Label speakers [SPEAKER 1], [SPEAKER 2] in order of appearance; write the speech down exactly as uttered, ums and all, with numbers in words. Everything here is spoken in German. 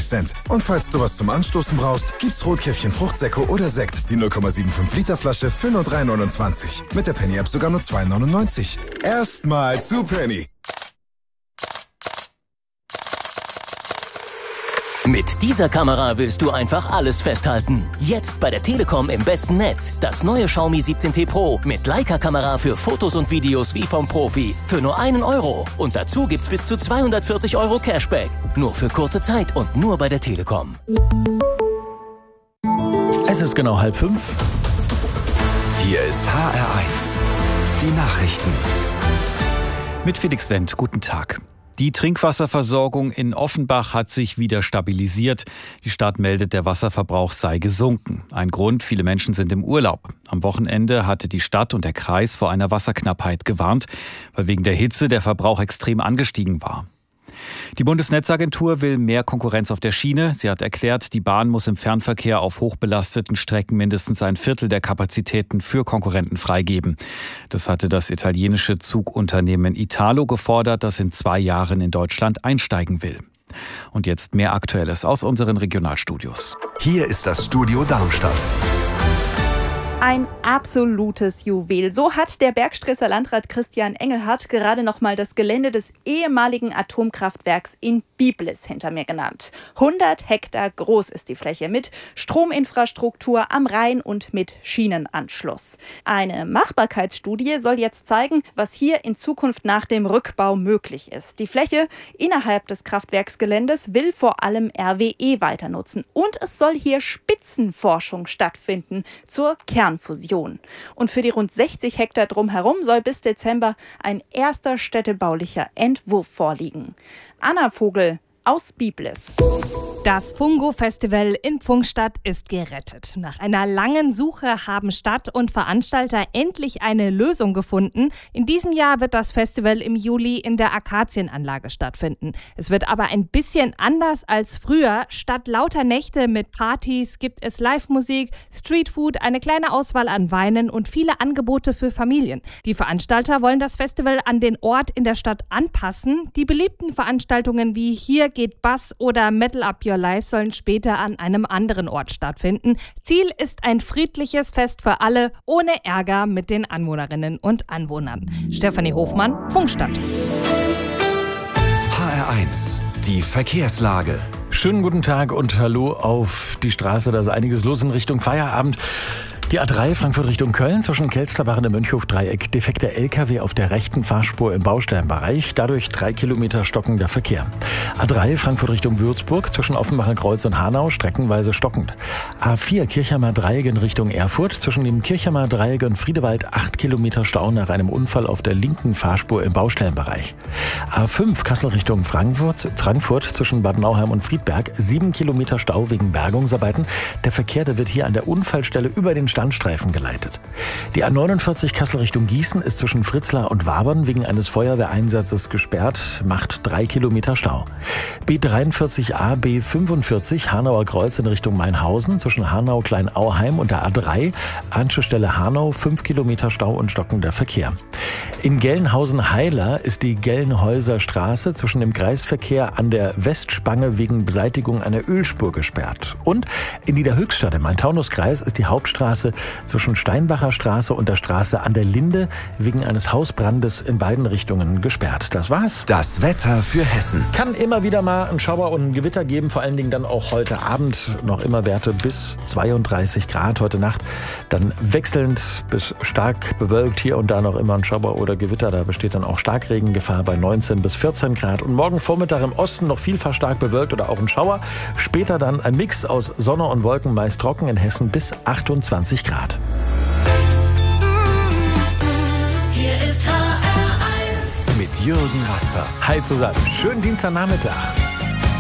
[SPEAKER 1] Cent. Und falls du was zum Anstoßen brauchst, gibt's Rotkäppchen Fruchtsäcko oder Sekt. Die null Komma fünfundsiebzig Liter Flasche für nur drei neunundzwanzig. Mit der Penny-App sogar nur zwei neunundneunzig. Erstmal zu Penny.
[SPEAKER 2] Mit dieser Kamera willst du einfach alles festhalten. Jetzt bei der Telekom im besten Netz. Das neue Xiaomi siebzehn T Pro mit Leica-Kamera für Fotos und Videos wie vom Profi. Für nur einen Euro. Und dazu gibt's bis zu zweihundertvierzig Euro Cashback. Nur für kurze Zeit und nur bei der Telekom.
[SPEAKER 3] Es ist genau halb fünf.
[SPEAKER 4] Hier ist H R eins. Die Nachrichten.
[SPEAKER 3] Mit Felix Wendt. Guten Tag. Die Trinkwasserversorgung in Offenbach hat sich wieder stabilisiert. Die Stadt meldet, der Wasserverbrauch sei gesunken. Ein Grund, viele Menschen sind im Urlaub. Am Wochenende hatte die Stadt und der Kreis vor einer Wasserknappheit gewarnt, weil wegen der Hitze der Verbrauch extrem angestiegen war. Die Bundesnetzagentur will mehr Konkurrenz auf der Schiene. Sie hat erklärt, die Bahn muss im Fernverkehr auf hochbelasteten Strecken mindestens ein Viertel der Kapazitäten für Konkurrenten freigeben. Das hatte das italienische Zugunternehmen Italo gefordert, das in zwei Jahren in Deutschland einsteigen will. Und jetzt mehr Aktuelles aus unseren Regionalstudios.
[SPEAKER 4] Hier ist das Studio Darmstadt.
[SPEAKER 5] Ein absolutes Juwel. So hat der Bergstresser Landrat Christian Engelhardt gerade noch mal das Gelände des ehemaligen Atomkraftwerks in Biblis hinter mir genannt. hundert Hektar groß ist die Fläche mit Strominfrastruktur am Rhein und mit Schienenanschluss. Eine Machbarkeitsstudie soll jetzt zeigen, was hier in Zukunft nach dem Rückbau möglich ist. Die Fläche innerhalb des Kraftwerksgeländes will vor allem R W E weiter nutzen. Und es soll hier Spitzenforschung stattfinden zur Kernfusion. Und für die rund sechzig Hektar drumherum soll bis Dezember ein erster städtebaulicher Entwurf vorliegen. Anna Vogel aus Biblis.
[SPEAKER 6] Das Fungo-Festival in Pfungstadt ist gerettet. Nach einer langen Suche haben Stadt und Veranstalter endlich eine Lösung gefunden. In diesem Jahr wird das Festival im Juli in der Akazienanlage stattfinden. Es wird aber ein bisschen anders als früher. Statt lauter Nächte mit Partys gibt es Live-Musik, Streetfood, eine kleine Auswahl an Weinen und viele Angebote für Familien. Die Veranstalter wollen das Festival an den Ort in der Stadt anpassen. Die beliebten Veranstaltungen wie Hier geht Bass oder Metal Up Your Life sollen später an einem anderen Ort stattfinden. Ziel ist ein friedliches Fest für alle, ohne Ärger mit den Anwohnerinnen und Anwohnern. Stefanie Hofmann, Pfungstadt.
[SPEAKER 4] H R eins, die Verkehrslage.
[SPEAKER 3] Schönen guten Tag und hallo auf die Straße. Da ist einiges los in Richtung Feierabend. Die A drei Frankfurt Richtung Köln zwischen Kelsterbach und dem Mönchhof-Dreieck. Defekter L K W auf der rechten Fahrspur im Baustellenbereich. Dadurch drei Kilometer stockender Verkehr. A drei Frankfurt Richtung Würzburg zwischen Offenbacher Kreuz und Hanau streckenweise stockend. A vier Kirchheimer Dreieck in Richtung Erfurt zwischen dem Kirchheimer Dreieck und Friedewald acht Kilometer Stau nach einem Unfall auf der linken Fahrspur im Baustellenbereich. A fünf Kassel Richtung Frankfurt, Frankfurt zwischen Bad Nauheim und Friedberg. sieben Kilometer Stau wegen Bergungsarbeiten. Der Verkehr, der wird hier an der Unfallstelle über den Standstreifen geleitet. Die A neunundvierzig Kassel Richtung Gießen ist zwischen Fritzlar und Wabern wegen eines Feuerwehreinsatzes gesperrt, macht drei Kilometer Stau. B dreiundvierzig A, B fünfundvierzig Hanauer Kreuz in Richtung Mainhausen zwischen Hanau-Kleinauheim und der A drei, Anschlussstelle Hanau, fünf Kilometer Stau und stockender Verkehr. In Gelnhausen-Heiler ist die Gelnhäuser Straße zwischen dem Kreisverkehr an der Westspange wegen Beseitigung einer Ölspur gesperrt. Und in Niederhöchstadt im Main-Taunus-Kreis ist die Hauptstraße zwischen Steinbacher Straße und der Straße an der Linde wegen eines Hausbrandes in beiden Richtungen gesperrt. Das war's.
[SPEAKER 4] Das Wetter für Hessen.
[SPEAKER 3] Kann immer wieder mal ein Schauer und ein Gewitter geben, vor allen Dingen dann auch heute Abend. Noch immer Werte bis zweiunddreißig Grad heute Nacht. Dann wechselnd bis stark bewölkt, hier und da noch immer ein Schauer oder Gewitter. Da besteht dann auch Starkregengefahr bei neunzehn bis vierzehn Grad. Und morgen Vormittag im Osten noch vielfach stark bewölkt oder auch ein Schauer. Später dann ein Mix aus Sonne und Wolken, meist trocken in Hessen bis achtundzwanzig Grad.
[SPEAKER 7] Hier ist H R eins
[SPEAKER 4] Mit Jürgen Rasper.
[SPEAKER 3] Hi zusammen. Schönen Dienstagnachmittag.